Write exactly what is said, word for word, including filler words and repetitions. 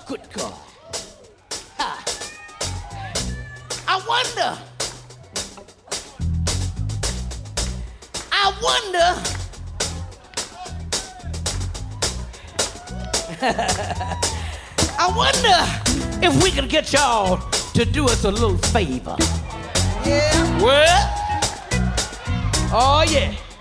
Good God. Ha. I wonder. I wonder. I wonder if we could get y'all to do us a little favor. Yeah. What? Oh, yeah.